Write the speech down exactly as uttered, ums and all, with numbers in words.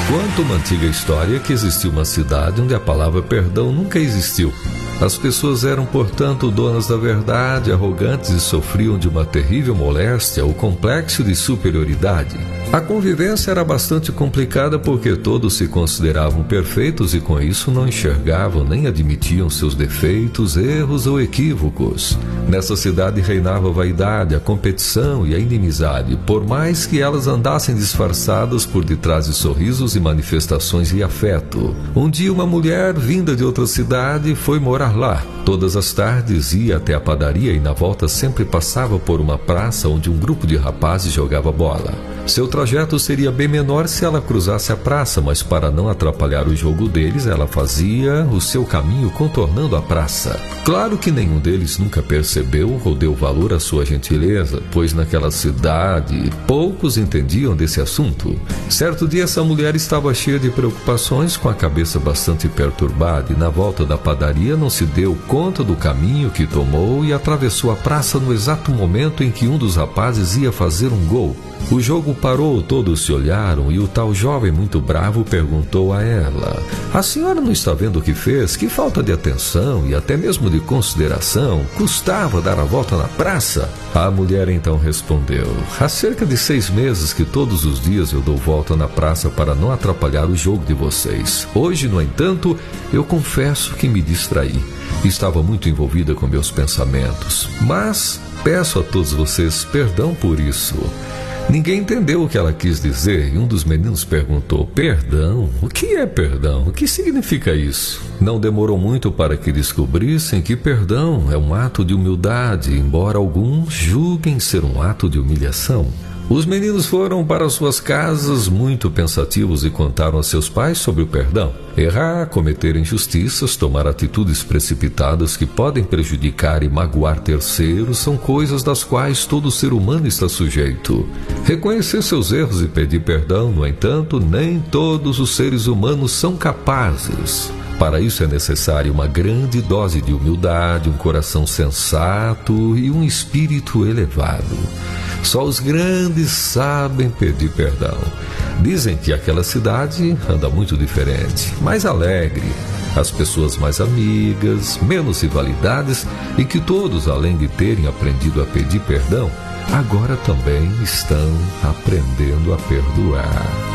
Conta uma antiga história que existiu uma cidade onde a palavra perdão nunca existiu. As pessoas eram, portanto, donas da verdade, arrogantes e sofriam de uma terrível moléstia, o complexo de superioridade. A convivência era bastante complicada porque todos se consideravam perfeitos e com isso não enxergavam nem admitiam seus defeitos, erros ou equívocos. Nessa cidade reinava a vaidade, a competição e a inimizade, por mais que elas andassem disfarçadas por detrás de sorrisos e manifestações de afeto. Um dia uma mulher vinda de outra cidade foi morar lá. Todas as tardes ia até a padaria e na volta sempre passava por uma praça onde um grupo de rapazes jogava bola. Seu trajeto seria bem menor se ela cruzasse a praça, mas para não atrapalhar o jogo deles, ela fazia o seu caminho contornando a praça. Claro que nenhum deles nunca percebeu ou deu valor à sua gentileza, pois naquela cidade poucos entendiam desse assunto. Certo dia essa mulher estava cheia de preocupações, com a cabeça bastante perturbada, e na volta da padaria não se deu conta do caminho que tomou e atravessou a praça no exato momento em que um dos rapazes ia fazer um gol. O jogo parou, todos se olharam e o tal jovem muito bravo perguntou a ela: "A senhora não está vendo o que fez? Que falta de atenção e até mesmo de consideração! Custava dar a volta na praça?" A mulher então respondeu: "Há cerca de seis meses que todos os dias eu dou volta na praça para não atrapalhar o jogo de vocês. Hoje, no entanto, eu confesso que me distraí. Estava muito envolvida com meus pensamentos, mas peço a todos vocês perdão por isso." Ninguém entendeu o que ela quis dizer e um dos meninos perguntou: "Perdão? O que é perdão? O que significa isso?" Não demorou muito para que descobrissem que perdão é um ato de humildade, embora alguns julguem ser um ato de humilhação. Os meninos foram para suas casas muito pensativos e contaram a seus pais sobre o perdão. Errar, cometer injustiças, tomar atitudes precipitadas que podem prejudicar e magoar terceiros são coisas das quais todo ser humano está sujeito. Reconhecer seus erros e pedir perdão, no entanto, nem todos os seres humanos são capazes. Para isso é necessário uma grande dose de humildade, um coração sensato e um espírito elevado. Só os grandes sabem pedir perdão. Dizem que aquela cidade anda muito diferente, mais alegre, as pessoas mais amigas, menos rivalidades e que todos, além de terem aprendido a pedir perdão, agora também estão aprendendo a perdoar.